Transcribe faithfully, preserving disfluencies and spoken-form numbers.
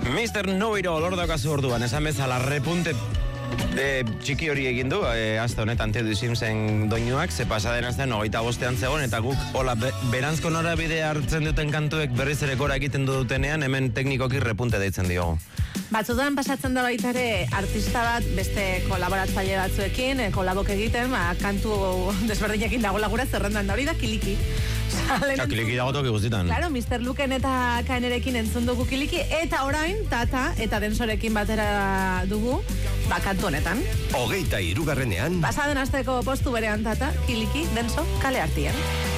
mister Noiro lordokazu orduan, esan bezala repunte de txiki hori egin du, e, azte honetan Teddy Simsen doinuak, ze pasaden azten hogeita bostean zegoen, eta guk hola be, berantzko norabidea hartzen duten kantuek berriz ere gora egiten dutenean, hemen teknikoki repunte deitzen diogu. Batzutan pasatzen da baita ere artista bat beste kolaboratzaile batzuekin, eh, kolabok egiten, ba, kantu desberdinekin dago lagura zerrendan da hori da Kiliki. Ja, Kiliki dago toki guztitan. Claro, mister Luken eta Kaenerekin entzun dugu Kiliki, eta orain Tata eta Densorekin batera dugu, ba, kantu honetan. Hogeita hirugarrenean. Pasaden asteko postu berean Tata, Kiliki, Denso, kale artien.